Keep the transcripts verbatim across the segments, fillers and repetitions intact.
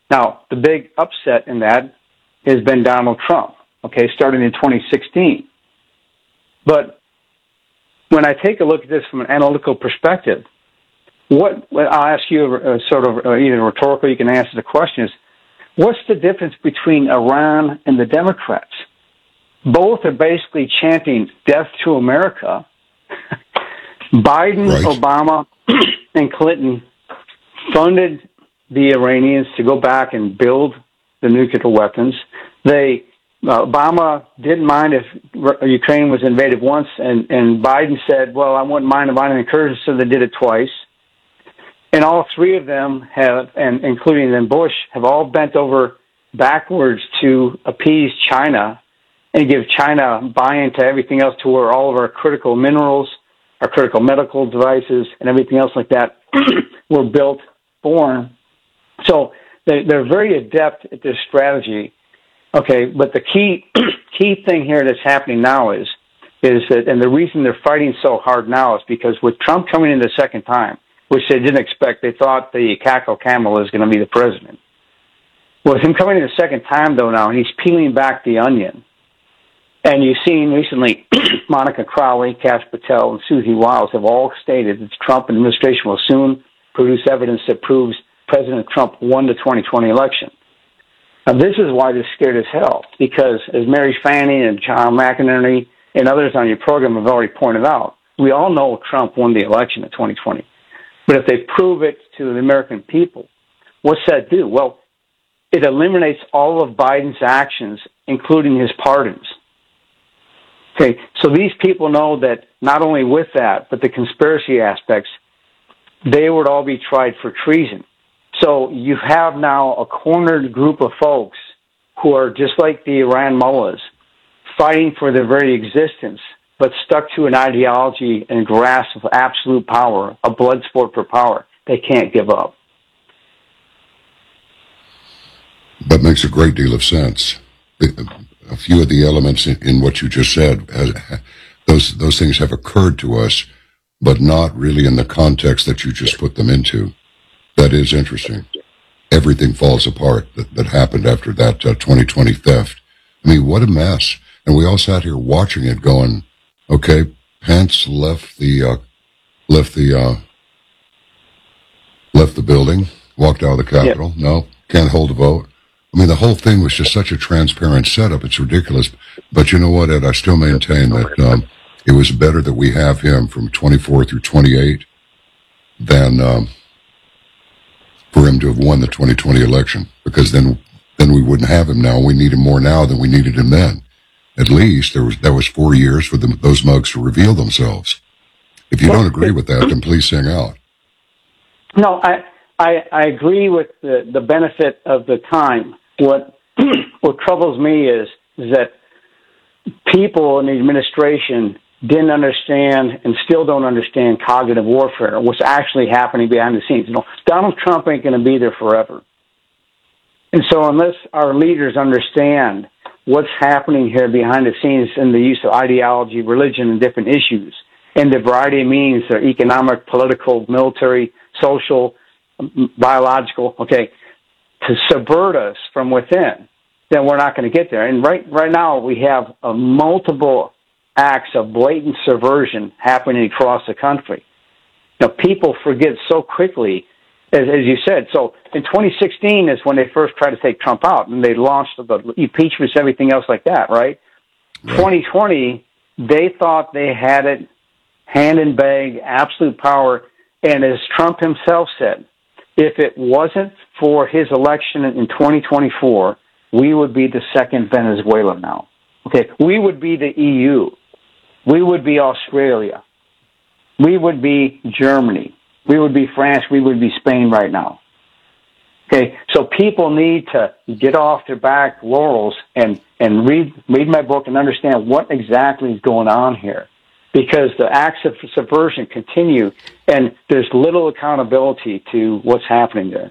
Now, the big upset in that has been Donald Trump, okay, starting in twenty sixteen. But when I take a look at this from an analytical perspective, what I'll ask you uh, sort of uh, either rhetorical, you can answer the question is, what's the difference between Iran and the Democrats? Both are basically chanting death to America. Biden, right. Obama, and Clinton funded the Iranians to go back and build the nuclear weapons. They uh, Obama didn't mind if Ukraine was invaded once, and, and Biden said, well, I wouldn't mind if I incursion, so they did it twice. And all three of them have, and including then Bush, have all bent over backwards to appease China and give China buy-in to everything else, to where all of our critical minerals, our critical medical devices, and everything else like that were built foreign. So they, they're very adept at this strategy. Okay, but the key key thing here that's happening now is is that, and the reason they're fighting so hard now is because with Trump coming in the second time, which they didn't expect, they thought the cackle camel is going to be the president. With him coming in the second time, though, now, and he's peeling back the onion. And you've seen recently Monica Crowley, Kash Patel, and Susie Wiles have all stated that the Trump administration will soon produce evidence that proves President Trump won the twenty twenty election. Now, this is why they're scared as hell, because as Mary Fanning and John McInerney and others on your program have already pointed out, we all know Trump won the election in twenty twenty. But if they prove it to the American people, what's that do? Well, it eliminates all of Biden's actions, including his pardons. Okay, so these people know that not only with that, but the conspiracy aspects, they would all be tried for treason. So you have now a cornered group of folks who are just like the Iran mullahs, fighting for their very existence, but stuck to an ideology and grasp of absolute power, a blood sport for power. They can't give up. That makes a great deal of sense. A few of the elements in, in what you just said, has, those those things have occurred to us, but not really in the context that you just put them into. That is interesting. Everything falls apart that, that happened after that uh, twenty twenty theft. I mean, what a mess. And we all sat here watching it going, okay, Pence left the, uh, left the, uh, left the building, walked out of the Capitol. Yep. No, can't hold a vote. I mean, the whole thing was just such a transparent setup. It's ridiculous. But you know what, Ed? I still maintain that um, it was better that we have him from twenty-four through twenty-eight than um, for him to have won the twenty twenty election, because then then we wouldn't have him now. We need him more now than we needed him then. At least there was that was four years for them, those mugs to reveal themselves. If you don't agree with that, then please sing out. No, I I, I agree with the, the benefit of the time. What what troubles me is, is that people in the administration didn't understand and still don't understand cognitive warfare, what's actually happening behind the scenes. You know, Donald Trump ain't going to be there forever. And so unless our leaders understand what's happening here behind the scenes in the use of ideology, religion, and different issues, and the variety of means, they're economic, political, military, social, biological, okay, to subvert us from within, then we're not going to get there. And right right now we have a multiple acts of blatant subversion happening across the country. Now, people forget so quickly, as, as you said. So in twenty sixteen is when they first tried to take Trump out, and they launched the impeachments, everything else like that, right? right? twenty twenty, they thought they had it hand in bag, absolute power. And as Trump himself said, if it wasn't for his election in twenty twenty-four, we would be the second Venezuela now. Okay, we would be the E U. We would be Australia. We would be Germany. We would be France. We would be Spain right now. Okay, so people need to get off their back laurels and, and read, read my book and understand what exactly is going on here. Because the acts of subversion continue, and there's little accountability to what's happening there.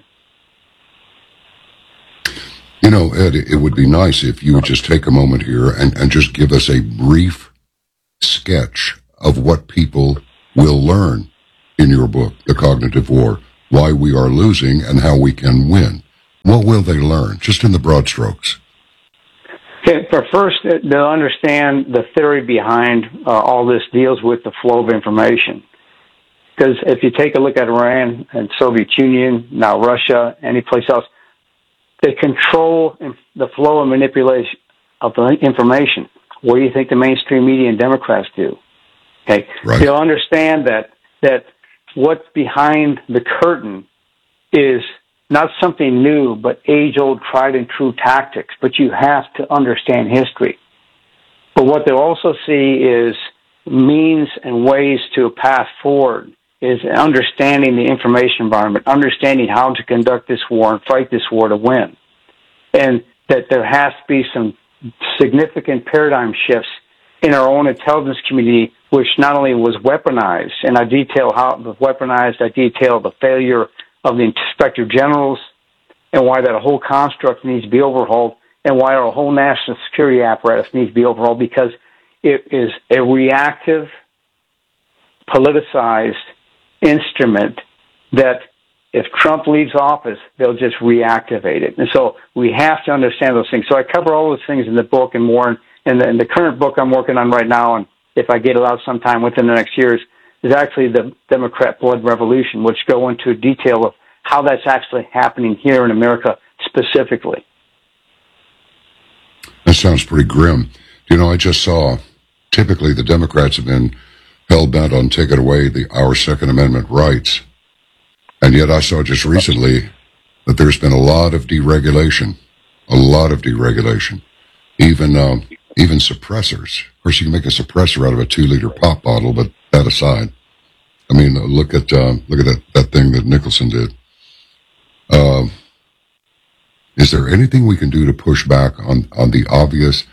You know, Ed, it would be nice if you would just take a moment here and, and just give us a brief sketch of what people will learn in your book, The Cognitive War, why we are losing and how we can win. What will they learn, just in the broad strokes? Okay, for first, they'll understand the theory behind uh, all this deals with the flow of information. Because if you take a look at Iran and Soviet Union, now Russia, any place else, they control the flow and manipulation of the information. What do you think the mainstream media and Democrats do? Okay, right. They'll understand that that what's behind the curtain is not something new, but age-old, tried-and-true tactics. But you have to understand history. But what they'll also see is means and ways to a path forward, is understanding the information environment, understanding how to conduct this war and fight this war to win. And that there has to be some significant paradigm shifts in our own intelligence community, which not only was weaponized, and I detail how it was weaponized, I detail the failure of the inspector generals and why that whole construct needs to be overhauled and why our whole national security apparatus needs to be overhauled, because it is a reactive, politicized instrument that if Trump leaves office, they'll just reactivate it. And so we have to understand those things. So I cover all those things in the book and more. And the, and the current book I'm working on right now, and if I get it out sometime within the next years, is actually the Democrat Blood Revolution, which go into detail of how that's actually happening here in America specifically. That sounds pretty grim. You know, I just saw, typically the Democrats have been hell-bent on taking away the our Second Amendment rights. And yet I saw just recently that there's been a lot of deregulation, a lot of deregulation, even um, even suppressors. Of course, you can make a suppressor out of a two-liter pop bottle, but that aside, I mean, look at um, look at that, that thing that Nicholson did. Uh, is there anything we can do to push back on, on the obvious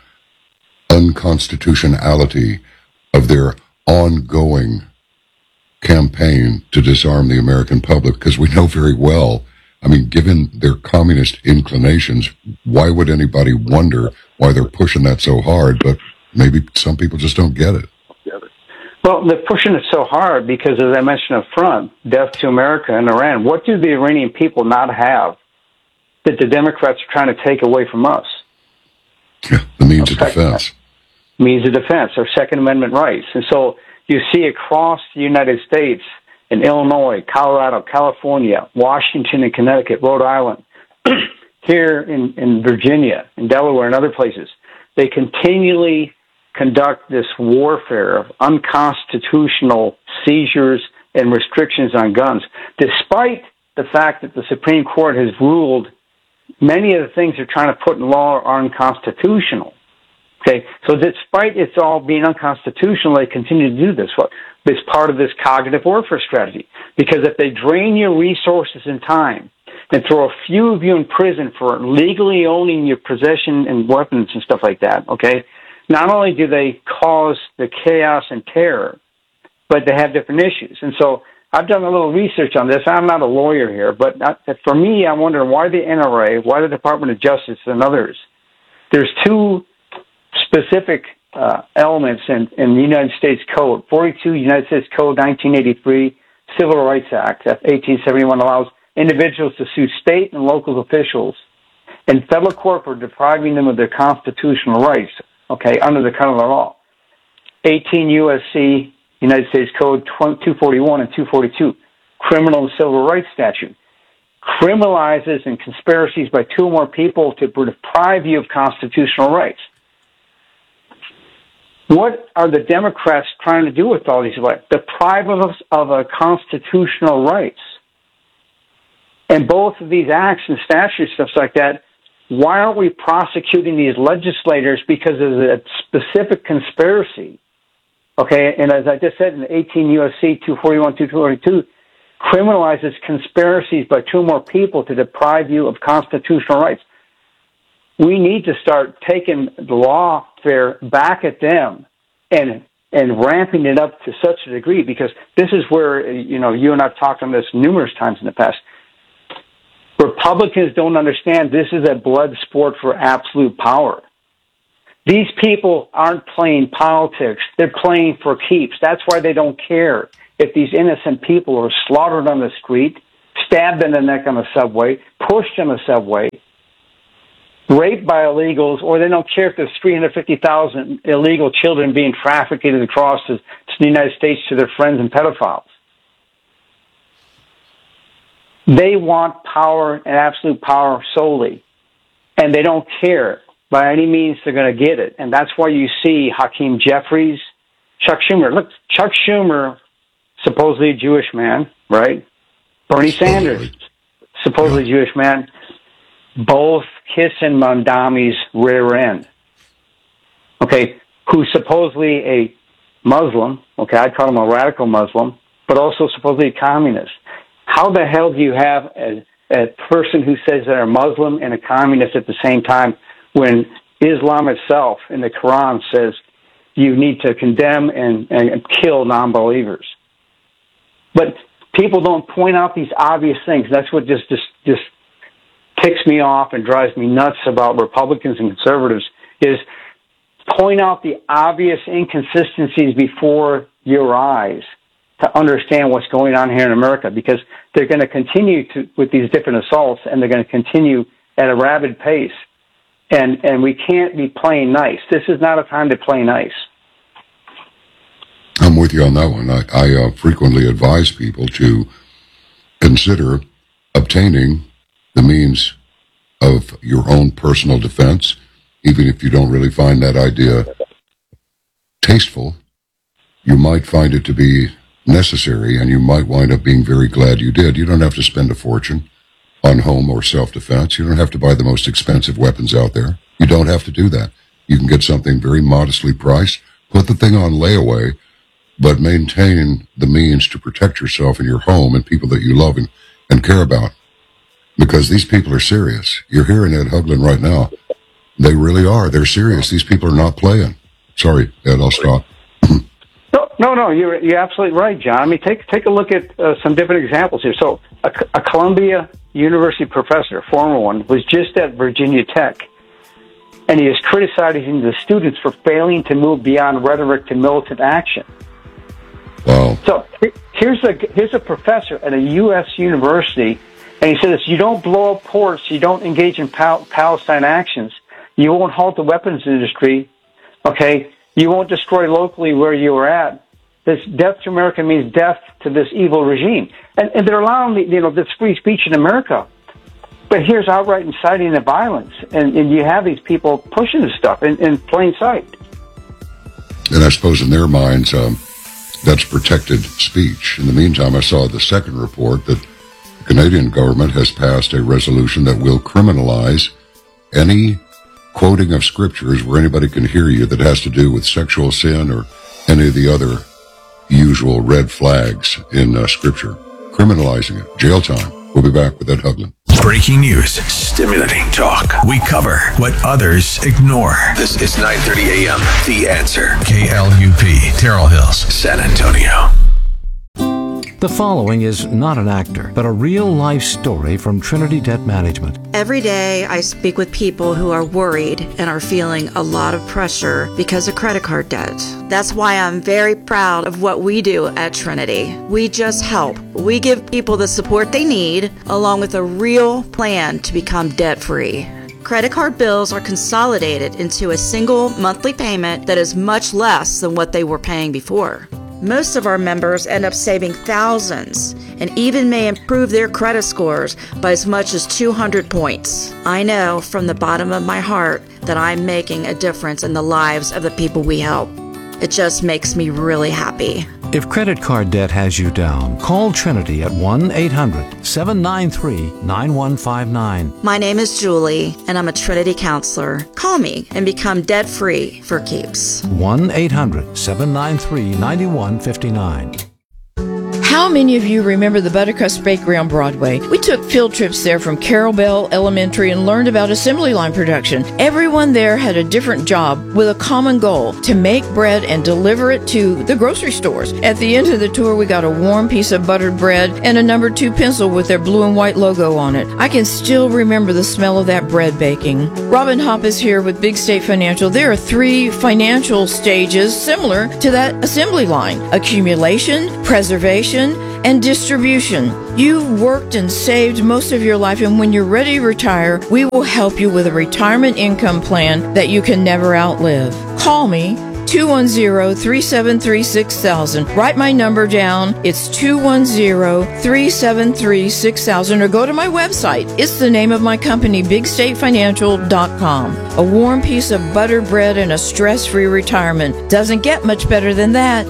unconstitutionality of their ongoing campaign to disarm the American public? Because we know very well, I mean, given their communist inclinations, why would anybody wonder why they're pushing that so hard? But maybe some people just don't get it. Well, they're pushing it so hard because, as I mentioned up front, death to America and Iran. What do the Iranian people not have that the Democrats are trying to take away from us? Yeah, the means of defense. Means of defense, our Second Amendment rights. And so you see across the United States, in Illinois, Colorado, California, Washington and Connecticut, Rhode Island, here in, in Virginia, in Delaware, and other places, they continually conduct this warfare of unconstitutional seizures and restrictions on guns, despite the fact that the Supreme Court has ruled many of the things they're trying to put in law are unconstitutional. Okay, so despite it's all being unconstitutional, they continue to do this. It's part of this cognitive warfare strategy. Because if they drain your resources and time and throw a few of you in prison for legally owning your possession and weapons and stuff like that, okay, not only do they cause the chaos and terror, but they have different issues. And so I've done a little research on this. I'm not a lawyer here, but for me, I'm wondering why the N R A, why the Department of Justice and others, there's two specific uh, elements in, in the United States Code. forty-two United States Code nineteen eighty-three, Civil Rights Act of eighteen seventy-one allows individuals to sue state and local officials in federal court for depriving them of their constitutional rights, okay, under the common law. eighteen U S C United States Code two forty-one and two forty-two, Criminal and Civil Rights Statute, criminalizes and conspiracies by two or more people to deprive you of constitutional rights. What are the Democrats trying to do with all these rights? Deprive us of our constitutional rights. And both of these acts and statutes, stuff like that, why aren't we prosecuting these legislators because of a specific conspiracy? Okay, and as I just said in eighteen U S C two forty-one, two forty-two, criminalizes conspiracies by two or more people to deprive you of constitutional rights. We need to start taking the lawfare back at them and and ramping it up to such a degree, because this is where, you know, you and I've talked on this numerous times in the past. Republicans don't understand this is a blood sport for absolute power. These people aren't playing politics. They're playing for keeps. That's why they don't care if these innocent people are slaughtered on the street, stabbed in the neck on the subway, pushed on the subway, raped by illegals, or they don't care if there's three hundred fifty thousand illegal children being trafficked across to, to the United States to their friends and pedophiles. They want power and absolute power solely, and they don't care by any means they're going to get it. And that's why you see Hakeem Jeffries, Chuck Schumer. Look, Chuck Schumer, supposedly a Jewish man, right? Bernie Sanders, supposedly yeah. Jewish man, both kissing Mondami's rear end. Okay, who's supposedly a Muslim, okay, I call him a radical Muslim, but also supposedly a communist. How the hell do you have a, a person who says they're a Muslim and a communist at the same time when Islam itself in the Quran says you need to condemn and, and kill non-believers? But people don't point out these obvious things. That's what just, just, just ticks me off and drives me nuts about Republicans and conservatives, is point out the obvious inconsistencies before your eyes to understand what's going on here in America, because they're going to continue to with these different assaults, and they're going to continue at a rapid pace. And and we can't be playing nice. This is not a time to play nice. I'm with you on that one. I, I uh, frequently advise people to consider obtaining the means of your own personal defense, even if you don't really find that idea tasteful. You might find it to be necessary, and you might wind up being very glad you did. You don't have to spend a fortune on home or self-defense. You don't have to buy the most expensive weapons out there. You don't have to do that. You can get something very modestly priced, put the thing on layaway, but maintain the means to protect yourself and your home and people that you love and, and care about. Because these people are serious. You're hearing Ed Huglin right now. They really are. They're serious. These people are not playing. Sorry, Ed, I'll stop. No, no, no, you're you're absolutely right, John. I mean, take take a look at uh, some different examples here. So, a, a Columbia University professor, former one, was just at Virginia Tech, and he is criticizing the students for failing to move beyond rhetoric to militant action. Wow. So here's a here's a professor at a U S university, and he says, "You don't blow up ports, you don't engage in pal- Palestine actions, you won't halt the weapons industry, okay? You won't destroy locally where you were at. This death to America means death to this evil regime." And, and they're allowing, the, you know, this free speech in America. But here's outright inciting the violence. And, and you have these people pushing this stuff in, in plain sight. And I suppose in their minds, um, that's protected speech. In the meantime, I saw the second report that the Canadian government has passed a resolution that will criminalize any quoting of scriptures where anybody can hear you that has to do with sexual sin or any of the other usual red flags in uh, scripture. Criminalizing it. Jail time. We'll be back with Ed Huglin. Breaking news. Stimulating talk. We cover what others ignore. This is nine thirty a.m. The Answer. K L U P, Terrell Hills, San Antonio. The following is not an actor, but a real-life story from Trinity Debt Management. Every day I speak with people who are worried and are feeling a lot of pressure because of credit card debt. That's why I'm very proud of what we do at Trinity. We just help. We give people the support they need, along with a real plan to become debt-free. Credit card bills are consolidated into a single monthly payment that is much less than what they were paying before. Most of our members end up saving thousands and even may improve their credit scores by as much as two hundred points. I know from the bottom of my heart that I'm making a difference in the lives of the people we help. It just makes me really happy. If credit card debt has you down, call Trinity at one eight hundred seven nine three nine one five nine. My name is Julie, and I'm a Trinity counselor. Call me and become debt-free for keeps. one eight hundred seven nine three nine one five nine. How many of you remember the Buttercrust Bakery on Broadway? We took field trips there from Carol Bell Elementary and learned about assembly line production. Everyone there had a different job with a common goal, to make bread and deliver it to the grocery stores. At the end of the tour, we got a warm piece of buttered bread and a number two pencil with their blue and white logo on it. I can still remember the smell of that bread baking. Robin Hopp is here with Big State Financial. There are three financial stages similar to that assembly line: accumulation, preservation, production and distribution. You've worked and saved most of your life, and when you're ready to retire, we will help you with a retirement income plan that you can never outlive. Call me, two one zero, three seven three, six thousand. Write my number down. It's two one zero, three seven three, six thousand, or go to my website. It's the name of my company, big state financial dot com. A warm piece of butter bread and a stress-free retirement. Doesn't get much better than that.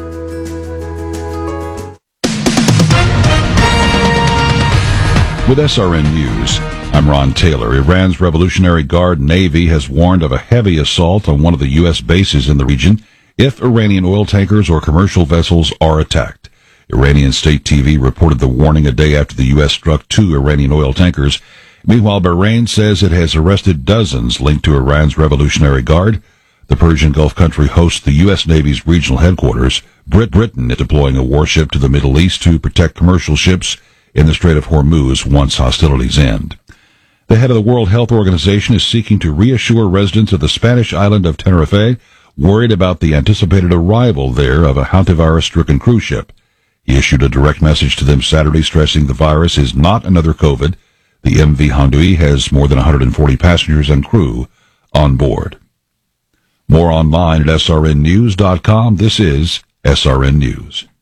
With S R N News, I'm Ron Taylor. Iran's Revolutionary Guard Navy has warned of a heavy assault on one of the U S bases in the region if Iranian oil tankers or commercial vessels are attacked. Iranian state T V reported the warning a day after the U S struck two Iranian oil tankers. Meanwhile, Bahrain says it has arrested dozens linked to Iran's Revolutionary Guard. The Persian Gulf country hosts the U S Navy's regional headquarters. Brit Britain is deploying a warship to the Middle East to protect commercial ships in the Strait of Hormuz once hostilities end. The head of the World Health Organization is seeking to reassure residents of the Spanish island of Tenerife worried about the anticipated arrival there of a hantavirus-stricken cruise ship. He issued a direct message to them Saturday stressing the virus is not another COVID. The M V Handui has more than one hundred forty passengers and crew on board. More online at S R N news dot com. This is S R N News.